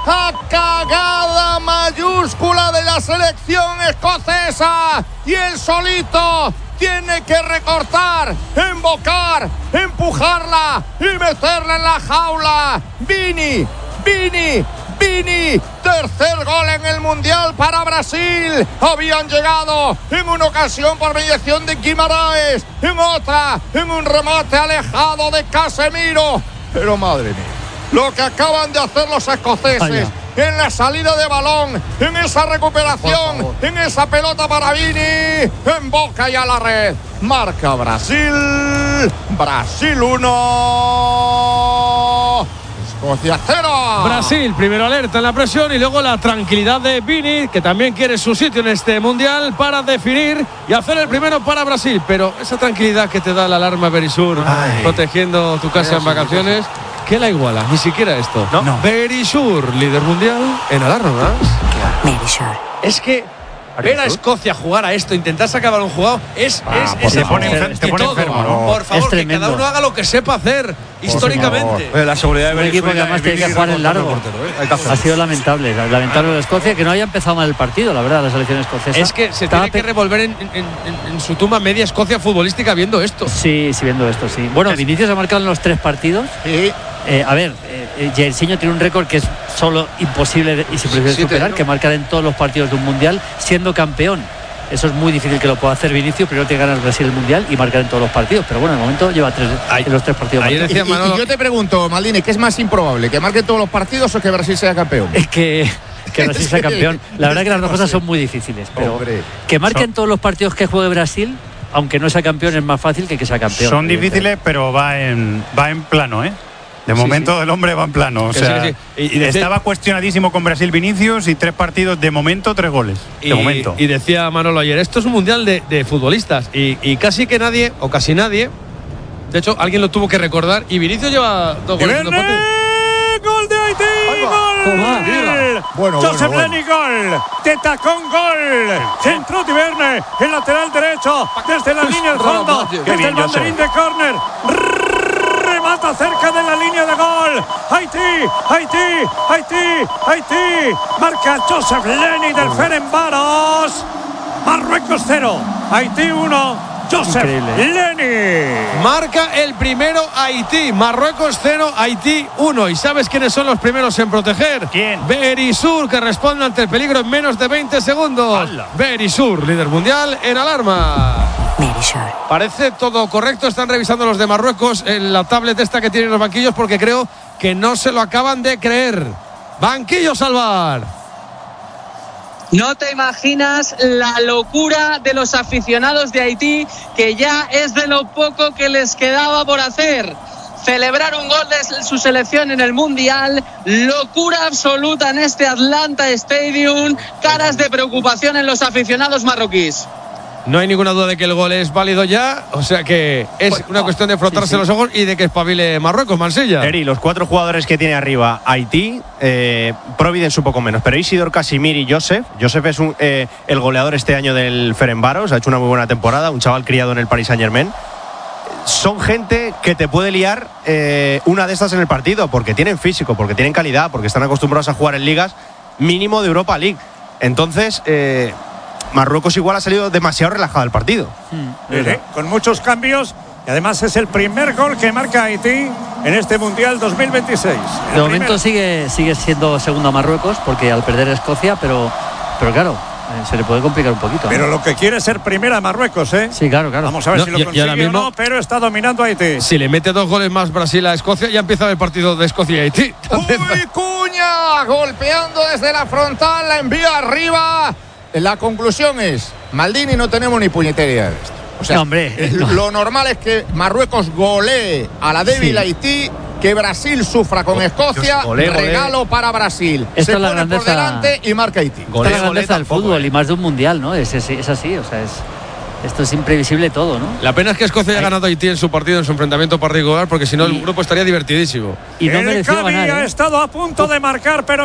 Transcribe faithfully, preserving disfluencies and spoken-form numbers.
a cagada mayúscula de la selección escocesa, y el solito tiene que recortar, embocar, empujarla y meterla en la jaula. Vini, Vini, Vini, tercer gol en el Mundial para Brasil. Habían llegado en una ocasión por mediación de Guimaraes, en otra, en un remate alejado de Casemiro. Pero madre mía, lo que acaban de hacer los escoceses. Vaya. En la salida de balón, en esa recuperación, en esa pelota para Vini, en boca y a la red. Marca Brasil, Brasil uno, Escocia cero. Brasil, primero alerta en la presión y luego la tranquilidad de Vini, que también quiere su sitio en este Mundial para definir y hacer el primero para Brasil. Pero esa tranquilidad que te da la alarma Berisur, Ay. protegiendo tu casa en vacaciones, ¿qué la iguala? Ni siquiera esto. No. no. Berisur, líder mundial en alarmas. Berisur. Es que ver a Escocia jugar a esto, intentar sacar balón jugado, es. Ah, es, es te pone, enfer te pone enfermo, ¿no? Por favor, que cada uno haga lo que sepa hacer históricamente. Oye, la seguridad de Berisur. Un equipo que además tiene que jugar en largo. Portero, ¿eh? Ha sido lamentable. Lamentable de Escocia que no haya empezado mal el partido, la verdad, la selección escocesa. Es que se tiene que revolver en, en, en, en su tumba media Escocia futbolística viendo esto. Sí, sí, viendo esto, sí. Bueno, Vinicius ha marcado en los tres partidos. Sí. Eh, a ver, eh, Jairzinho tiene un récord que es solo imposible de, y se puede sí, superar, sí, que marcar en todos los partidos de un mundial siendo campeón. Eso es muy difícil que lo pueda hacer Vinicius. Primero tiene que ganar Brasil el mundial y marcar en todos los partidos. Pero bueno, de momento lleva tres en los tres partidos. Y, y, y yo te pregunto, Maldini, ¿qué es más improbable? ¿Que marque todos los partidos o que Brasil sea campeón? Es que, que Brasil sea campeón. La verdad que las dos cosas son muy difíciles. Pero Hombre. que marque en todos los partidos que juegue Brasil, aunque no sea campeón, es más fácil que que sea campeón. Son difíciles, pero va en, va en plano, ¿eh? De momento sí, sí. el hombre va en plano. O que sea, sí, sí. Y, y decía, estaba cuestionadísimo con Brasil Vinicius y tres partidos de momento, tres goles. Y, de momento. Y decía Manolo ayer, esto es un mundial de, de futbolistas. Y, y casi que nadie, o casi nadie, de hecho, alguien lo tuvo que recordar. Y Vinicius lleva dos goles. ¡Gol de Haití! ¡Gol! Bueno, Joseph bueno, Leny, bueno. gol. De tacón, gol. Centro Tiverne, el lateral derecho, desde la línea del fondo, desde el banderín de córner. Remata cerca de la línea de gol. Haití, Haití, Haití, Haití. Marca Joseph Leny del Ferencváros. Marruecos cero, Haití uno. Joseph Leny. Marca el primero Haití. Marruecos cero, Haití uno. ¿Y sabes quiénes son los primeros en proteger? ¿Quién? Berisur, que responde ante el peligro en menos de veinte segundos. ¡Hala! Berisur, líder mundial en alarma. Berisur. Parece todo correcto. Están revisando los de Marruecos en la tablet esta que tienen los banquillos, porque creo que no se lo acaban de creer. Banquillo Salvar. No te imaginas la locura de los aficionados de Haití, que ya es de lo poco que les quedaba por hacer. Celebrar un gol de su selección en el Mundial, locura absoluta en este Atlanta Stadium, caras de preocupación en los aficionados marroquíes. No hay ninguna duda de que el gol es válido ya, o sea que es pues, una cuestión de frotarse sí, sí. los ojos y de que espabile Marruecos, Mansilla. Eri, los cuatro jugadores que tiene arriba Haití, eh, Providence un poco menos, pero Isidor, Casimir y Joseph. Joseph es un, eh, el goleador este año del Ferencváros, ha hecho una muy buena temporada, un chaval criado en el Paris Saint-Germain. Son gente que te puede liar eh, una de estas en el partido, porque tienen físico, porque tienen calidad, porque están acostumbrados a jugar en ligas mínimo de Europa League. Entonces... Eh, Marruecos igual ha salido demasiado relajado el partido. Sí, sí, con muchos cambios, y además es el primer gol que marca Haití en este Mundial dos mil veintiséis. De momento sigue, sigue siendo segundo a Marruecos, porque al perder Escocia, pero, pero claro, eh, se le puede complicar un poquito. Pero ¿no? Lo que quiere es ser primera Marruecos, ¿eh? Sí, claro, claro. Vamos a ver no, si lo y, consigue y mismo, o no, pero está dominando Haití. Si le mete dos goles más Brasil a Escocia, ya empieza el partido de Escocia y Haití. ¡Uy, Cuña! Golpeando desde la frontal, la envía arriba. La conclusión es, Maldini, no tenemos ni puñetera idea de esto. O sea, no, hombre, no. Lo normal es que Marruecos golee a la débil sí. Haití, que Brasil sufra con Escocia, Dios, regalo golé. Para Brasil. Esto Se es la pone grandeza, por delante y marca Haití. Esta es la grandeza del fútbol, eh. y más de un mundial, ¿no? Es, es, es así, o sea, es... Esto es imprevisible todo, ¿no? La pena es que Escocia haya ganado a Haití en su partido, en su enfrentamiento particular, porque si no el grupo estaría divertidísimo. Y no mereció ganar, ¿eh? Ha estado a punto de marcar, pero